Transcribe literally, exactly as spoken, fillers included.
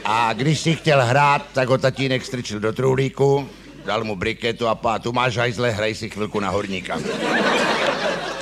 A když si chtěl hrát, tak ho tatínek strčil do trůlíku, dal mu briketu a pá, tu máš hajzle, hraj si chvilku na horníka.